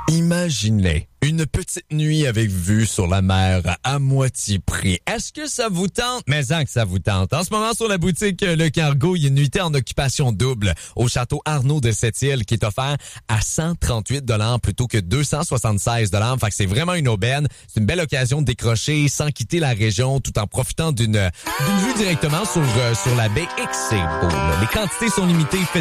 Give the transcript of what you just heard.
Imaginez une petite nuit avec vue sur la mer à moitié prix. Est-ce que ça vous tente? Mais que ça vous tente. En ce moment, sur la boutique Le Cargo, il y a une nuitée en occupation double au château Arnaud de Sept-Îles qui est offert à 138 $ plutôt que 276 $. Fait que c'est vraiment une aubaine. C'est une belle occasion de décrocher sans quitter la région tout en profitant d'une vue directement sur la baie et que c'est beau, là. Les quantités sont limitées.